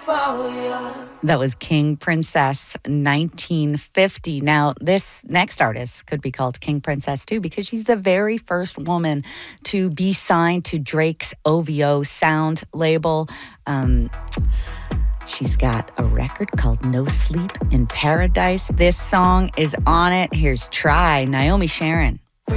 That was King Princess 1950. Now, this next artist could be called King Princess too because she's the very first woman to be signed to Drake's OVO sound label. She's got a record called No Sleep in Paradise. This song is on it. Here's Try, Naomi Sharon.